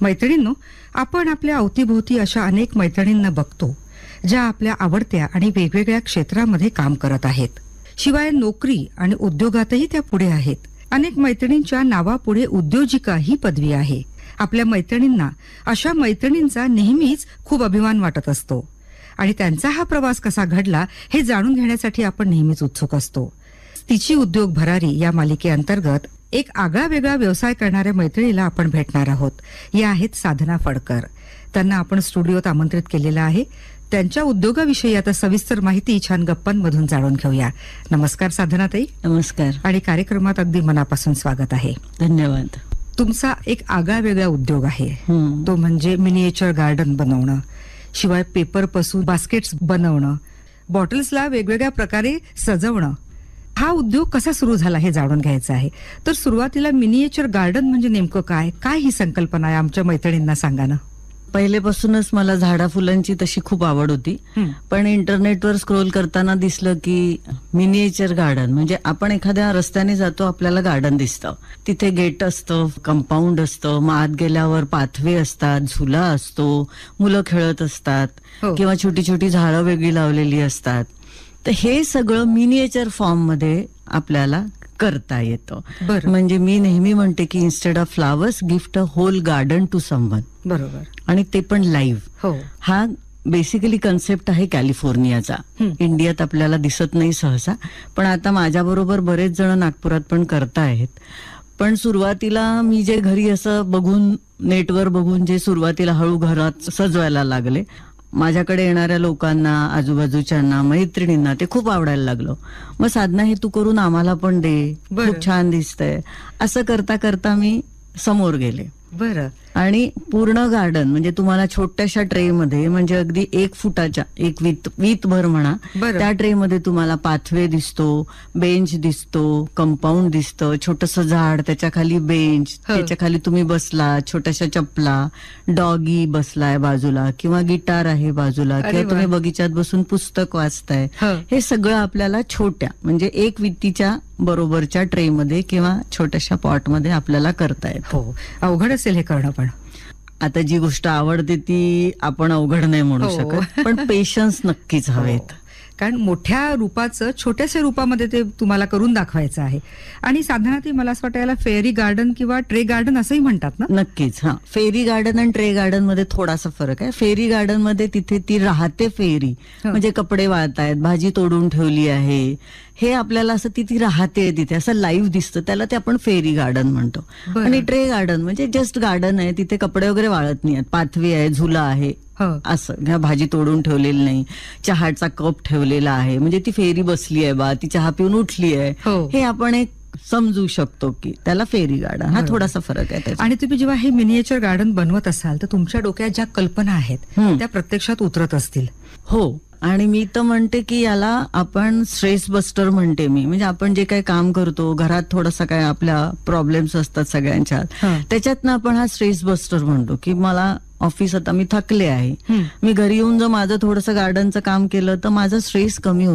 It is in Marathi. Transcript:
मैत्रिणींनो, आपण आपल्या अवतीभोवती अशा अनेक मैत्रिणींना बघतो ज्या आपल्या आवडत्या आणि वेगवेगळ्या क्षेत्रामध्ये काम करत आहेत. शिवाय नोकरी आणि उद्योगातही त्या पुढे आहेत. अनेक मैत्रिणींच्या नावापुढे उद्योजिका ही पदवी आहे. आपल्या मैत्रिणींना, अशा मैत्रिणींचा नेहमीच खूप अभिमान वाटत असतो आणि त्यांचा हा प्रवास कसा घडला हे जाणून घेण्यासाठी आपण नेहमीच उत्सुक असतो. तिची उद्योग भरारी या मालिकेअंतर्गत एक आगळा वेगळा व्यवसाय करणाऱ्या मैत्रिणीला आपण भेटणार आहोत. या आहेत साधना फडकर. त्यांना आपण स्टुडिओत आमंत्रित केलेलं आहे. त्यांच्या उद्योगाविषयी आता सविस्तर माहिती छान गप्पांमधून जाणून घेऊया. नमस्कार साधनाताई. नमस्कार. आणि कार्यक्रमात अगदी मनापासून स्वागत आहे. धन्यवाद. तुमचा एक आगळा वेगळा उद्योग आहे, तो म्हणजे मिनिएचर गार्डन बनवणं, शिवाय पेपर पासून बास्केट्स बनवणं, बॉटल्सला वेगवेगळ्या प्रकारे सजवणं. हा उद्योग कसा सुरू झाला हे जाणून घ्यायचं आहे. तर सुरुवातीला मिनिएचर गार्डन म्हणजे नेमकं काय, काय ही संकल्पना आहे, आमच्या मैत्रिणींना सांगा ना. पहिलेपासूनच मला झाडा फुलांची तशी खूप आवड होती, पण इंटरनेटवर स्क्रोल करताना दिसलं की मिनिएचर गार्डन म्हणजे आपण एखाद्या रस्त्याने जातो, आपल्याला गार्डन दिसतं, तिथे गेट असतं, कंपाऊंड असतं, मग आत गेल्यावर पाथवे असतात, झुला असतो, मुलं खेळत असतात, किंवा छोटी छोटी झाडं वेगळी लावलेली असतात. तर हे सगळं मिनिएचर फॉर्म मध्ये आपल्याला करता येतं. म्हणजे मी नेहमी म्हणते की instead of flowers gift a whole garden two someone. बरोबर. आणि ते पण लाईव्ह. हा बेसिकली कन्सेप्ट आहे कॅलिफोर्नियाचा. इंडियात आपल्याला दिसत नाही सहसा, पण आता माझ्या बरोबर बरेच जण नागपुरात पण करतायत. पण सुरुवातीला मी जे घरी असं बघून, नेटवर बघून जे सुरुवातीला हळू घरात सजवायला लागले, माझ्याकडे येणाऱ्या लोकांना, आजूबाजूच्यांना, मैत्रिणींना ते खूप आवडायला लागलं. मग साधना, हे तू करून आम्हाला पण दे, खूप छान दिसतंय. असं करता करता मी समोर गेले. बरं. आणि पूर्ण गार्डन म्हणजे तुम्हाला छोट्याशा ट्रे मध्ये, म्हणजे अगदी 1 फुटाच्या, एक वीत भर म्हणा, त्या ट्रे मध्ये तुम्हाला पाथवे दिसतो, बेंच दिसतो, कंपाऊंड दिसतं, छोटस झाड, त्याच्या खाली बेंच, त्याच्या खाली तुम्ही बसला, छोट्याशा चपला, डॉगी बसलाय बाजूला, किंवा गिटार आहे बाजूला, किंवा तुम्ही बगीच्यात बसून पुस्तक वाचताय. हे सगळं आपल्याला छोट्या म्हणजे 1 वित्तीच्या बरोबरच्या ट्रे मध्ये किंवा छोट्याशा पॉट मध्ये आपल्याला करता येतं. अवघड असेल हे करणं, पण आता जी गोष्ट आवडते ती आपण अवघड नाही म्हणू शकत, पण पेशन्स नक्कीच हवेत. कारण मोठ्या रूपाचं छोट्याशा रूपामध्ये ते तुम्हाला करून दाखवायचं आहे. आणि साधारण ते मला असं वाटतं याला फेरी गार्डन किंवा ट्रे गार्डन असंही म्हणतात ना. नक्कीच. हा, फेरी गार्डन आणि ट्रे गार्डन मध्ये थोडासा फरक आहे. फेरी गार्डन मध्ये तिथे ती राहते फेरी, म्हणजे कपडे वाळतायत, भाजी तोडून ठेवली आहे, हे आपल्याला असं ती राहते तिथे, असं लाईव्ह दिसतं, त्याला ते आपण फेरी गार्डन म्हणतो. आणि ट्रे गार्डन म्हणजे जस्ट गार्डन आहे, तिथे कपडे वगैरे वाळत नाही, पाथवी आहे, झुला आहे, असं भाजी तोडून ठेवलेली नाही, चहाचा कप ठेवलेला आहे, म्हणजे ती फेरी बसली आहे बा, ती चहा पिऊन उठली आहे, हे आपण एक समजू शकतो की त्याला फेरी गार्डन. हा थोडासा फरक आहे त्याचा. आणि तुम्ही जेव्हा हे मिनिएचर गार्डन बनवत असाल तर तुमच्या डोक्यात ज्या कल्पना आहेत त्या प्रत्यक्षात उतरत असतील. हो. आणि मी तर म्हणते की याला आपण स्ट्रेस बस्टर म्हणते मी. म्हणजे आपण जे काही काम करतो घरात, थोडासा काय आपल्या प्रॉब्लेम्स असतात सगळ्यांच्यात, त्याच्यातनं आपण हा स्ट्रेस बस्टर म्हणतो की मला ऑफिस, आता मी थकले आहे, मी घरी येऊन जर माझं थोडंसं गार्डनचं काम केलं तर माझा स्ट्रेस कमी होतो.